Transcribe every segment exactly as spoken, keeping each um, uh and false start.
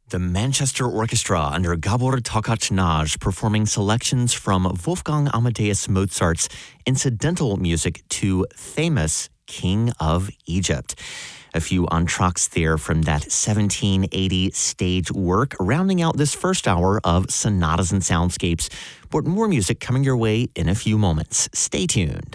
The Manchester Orchestra under Gabor Tokaj performing selections from Wolfgang Amadeus Mozart's incidental music to Famous King of Egypt. A few entr'actes there from that seventeen eighty stage work, rounding out this first hour of Sonatas and Soundscapes. But more music coming your way in a few moments. Stay tuned.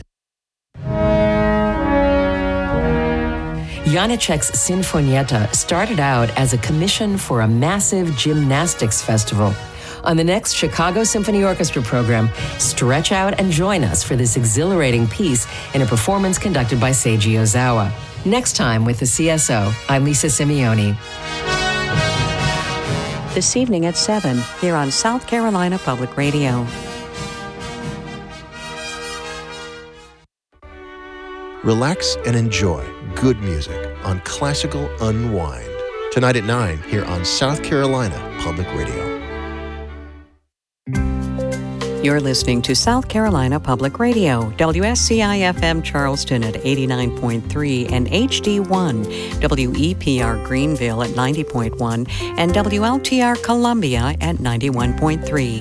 Janáček's Sinfonietta started out as a commission for a massive gymnastics festival. On the next Chicago Symphony Orchestra program, stretch out and join us for this exhilarating piece in a performance conducted by Seiji Ozawa. Next time with the C S O, I'm Lisa Simeone. This evening at seven, here on South Carolina Public Radio. Relax and enjoy good music on Classical Unwind. Tonight at nine here on South Carolina Public Radio. You're listening to South Carolina Public Radio, W S C I F M Charleston at eighty-nine point three and H D one, W E P R Greenville at ninety point one, and W L T R Columbia at ninety-one point three.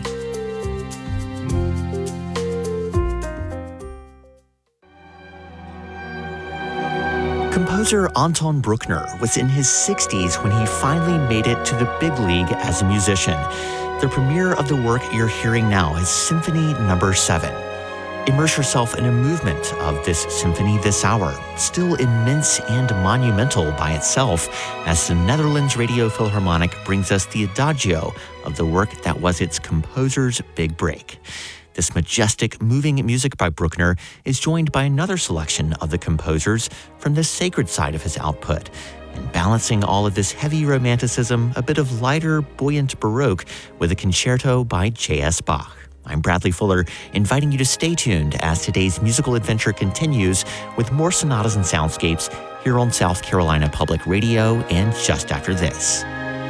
Composer Anton Bruckner was in his sixties when he finally made it to the big league as a musician. The premiere of the work you're hearing now is Symphony Number seven. Immerse yourself in a movement of this symphony this hour, still immense and monumental by itself, as the Netherlands Radio Philharmonic brings us the adagio of the work that was its composer's big break. This majestic, moving music by Bruckner is joined by another selection of the composers from the sacred side of his output. And balancing all of this heavy romanticism, a bit of lighter, buoyant Baroque with a concerto by J S Bach. I'm Bradley Fuller, inviting you to stay tuned as today's musical adventure continues with more Sonatas and Soundscapes here on South Carolina Public Radio and just after this.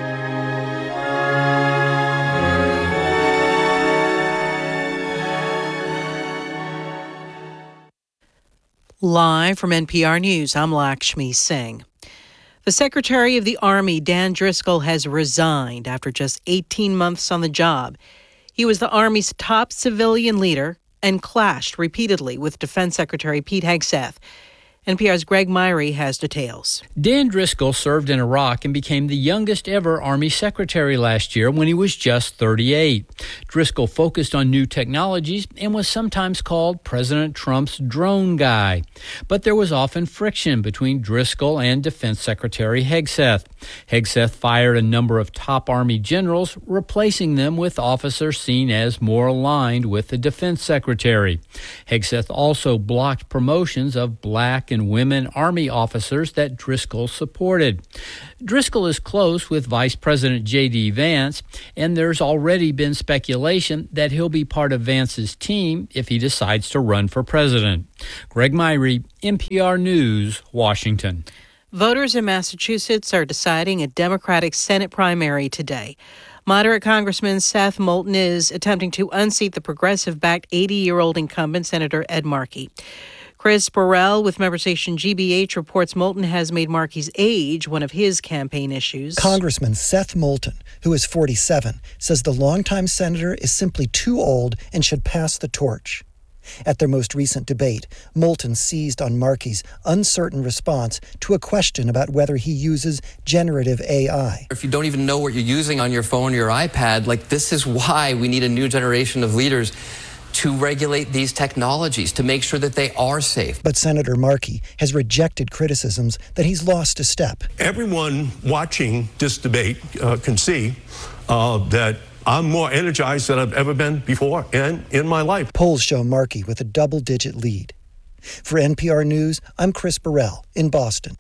Live from N P R News, I'm Lakshmi Singh. The Secretary of the Army, Dan Driscoll, has resigned after just eighteen months on the job. He was the Army's top civilian leader and clashed repeatedly with Defense Secretary Pete Hegseth. N P R's Greg Myrie has details. Dan Driscoll served in Iraq and became the youngest ever Army Secretary last year when he was just thirty-eight. Driscoll focused on new technologies and was sometimes called President Trump's drone guy. But there was often friction between Driscoll and Defense Secretary Hegseth. Hegseth fired a number of top Army generals, replacing them with officers seen as more aligned with the Defense Secretary. Hegseth also blocked promotions of black and women Army officers that Driscoll supported. Driscoll is close with Vice President J D. Vance, and there's already been speculation that he'll be part of Vance's team if he decides to run for president. Greg Myrie, N P R News, Washington. Voters in Massachusetts are deciding a Democratic Senate primary today. Moderate Congressman Seth Moulton is attempting to unseat the progressive-backed eighty-year-old incumbent Senator Ed Markey. Chris Burrell with member station G B H reports Moulton has made Markey's age one of his campaign issues. Congressman Seth Moulton, who is forty-seven, says the longtime senator is simply too old and should pass the torch. At their most recent debate, Moulton seized on Markey's uncertain response to a question about whether he uses generative A I. If you don't even know what you're using on your phone or your iPad, like this is why we need a new generation of leaders to regulate these technologies, to make sure that they are safe. But Senator Markey has rejected criticisms that he's lost a step. Everyone watching this debate uh, can see uh, that I'm more energized than I've ever been before and in my life. Polls show Markey with a double-digit lead. For N P R News, I'm Chris Burrell in Boston.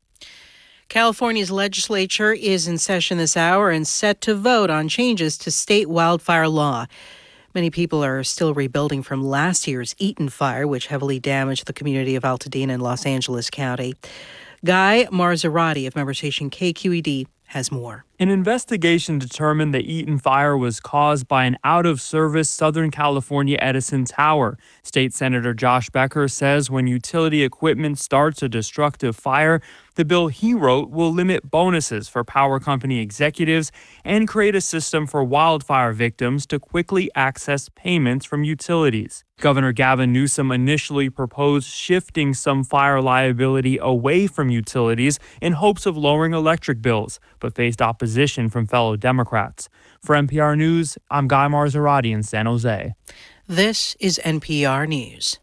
California's legislature is in session this hour and set to vote on changes to state wildfire law. Many people are still rebuilding from last year's Eaton fire, which heavily damaged the community of Altadena in Los Angeles County. Guy Marzorati of member station K Q E D has more. An investigation determined the Eaton fire was caused by an out-of-service Southern California Edison tower. State Senator Josh Becker says when utility equipment starts a destructive fire, The bill he wrote will limit bonuses for power company executives and create a system for wildfire victims to quickly access payments from utilities. Governor Gavin Newsom initially proposed shifting some fire liability away from utilities in hopes of lowering electric bills, but faced opposition from fellow Democrats. For N P R News, I'm Guy Marzorati in San Jose. This is N P R News.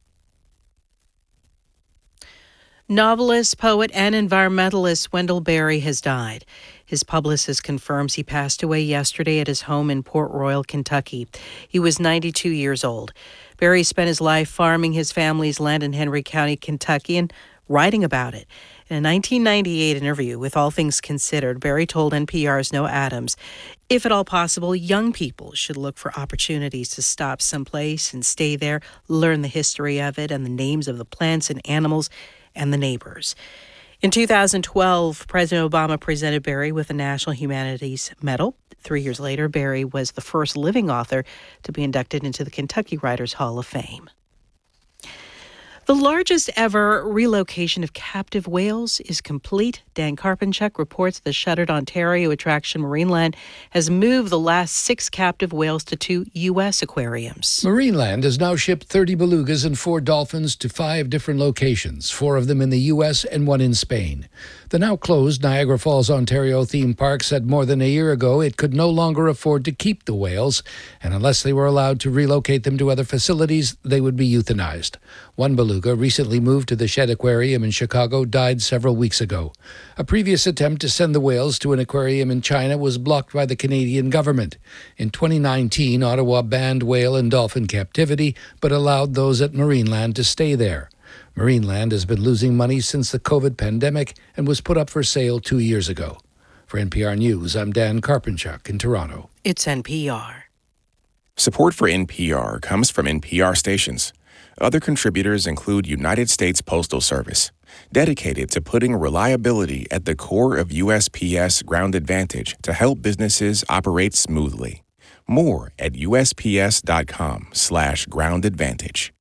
Novelist, poet, and environmentalist Wendell Berry has died. His publicist confirms he passed away yesterday at his home in Port Royal, Kentucky. He was ninety-two years old. Berry spent his life farming his family's land in Henry County, Kentucky, and writing about it. In a nineteen ninety-eight interview with All Things Considered, Berry told N P R's Noah Adams, if at all possible, young people should look for opportunities to stop someplace and stay there, learn the history of it and the names of the plants and animals and the neighbors. In two thousand twelve, President Obama presented Berry with the National Humanities Medal. Three years later, Berry was the first living author to be inducted into the Kentucky Writers Hall of Fame. The largest ever relocation of captive whales is complete. Dan Karpinchuk reports the shuttered Ontario attraction Marineland has moved the last six captive whales to two U S aquariums. Marineland has now shipped thirty belugas and four dolphins to five different locations, four of them in the U S and one in Spain. The now closed Niagara Falls, Ontario theme park said more than a year ago it could no longer afford to keep the whales, and unless they were allowed to relocate them to other facilities, they would be euthanized. One beluga, recently moved to the Shed Aquarium in Chicago, died several weeks ago. A previous attempt to send the whales to an aquarium in China was blocked by the Canadian government. In twenty nineteen, Ottawa banned whale and dolphin captivity, but allowed those at Marineland to stay there. Marineland has been losing money since the COVID pandemic and was put up for sale two years ago. For N P R News, I'm Dan Karpinchuk in Toronto. It's N P R. Support for N P R comes from N P R stations. Other contributors include United States Postal Service, dedicated to putting reliability at the core of U S P S Ground Advantage to help businesses operate smoothly. More at usps.com slash ground advantage.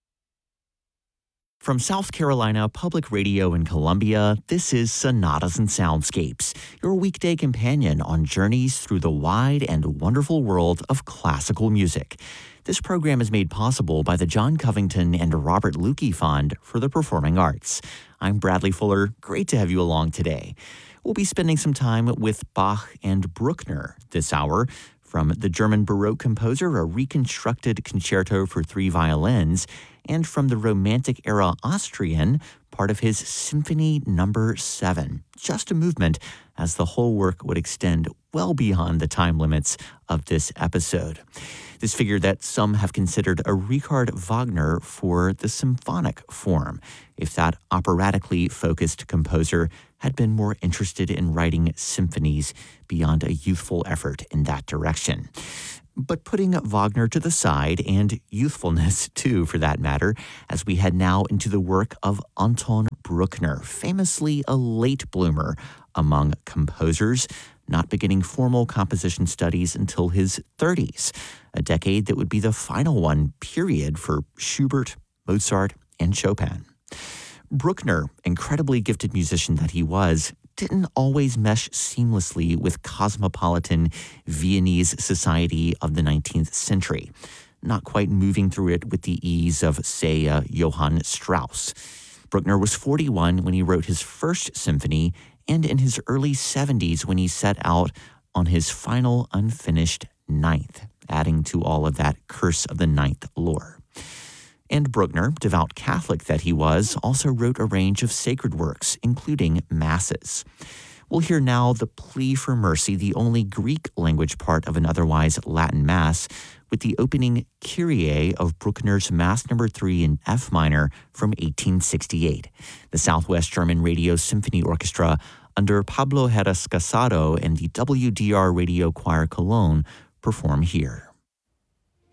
From South Carolina Public Radio in Columbia, this is Sonatas and Soundscapes, your weekday companion on journeys through the wide and wonderful world of classical music. This program is made possible by the John Covington and Robert Lukey Fund for the Performing Arts. I'm Bradley Fuller. Great to have you along today. We'll be spending some time with Bach and Bruckner this hour. From the German Baroque composer, a reconstructed concerto for three violins, and from the Romantic-era Austrian, part of his Symphony Number seven. Just a movement, as the whole work would extend well beyond the time limits of this episode. This figure that some have considered a Richard Wagner for the symphonic form, if that operatically focused composer had been more interested in writing symphonies beyond a youthful effort in that direction. But putting Wagner to the side, and youthfulness too, for that matter, as we head now into the work of Anton Bruckner, famously a late bloomer among composers, not beginning formal composition studies until his thirties, a decade that would be the final one, period, for Schubert, Mozart, and Chopin. Bruckner, incredibly gifted musician that he was, didn't always mesh seamlessly with cosmopolitan Viennese society of the nineteenth century, not quite moving through it with the ease of, say, uh, Johann Strauss. Bruckner was forty-one when he wrote his first symphony, and in his early seventies when he set out on his final unfinished ninth, adding to all of that Curse of the Ninth lore. And Bruckner, devout Catholic that he was, also wrote a range of sacred works, including masses. We'll hear now the Plea for Mercy, the only Greek-language part of an otherwise Latin Mass, with the opening Kyrie of Bruckner's Mass Number three in F minor from eighteen sixty-eight. The Southwest German Radio Symphony Orchestra, under Pablo Heras Casado and the W D R Radio Choir Cologne, perform here.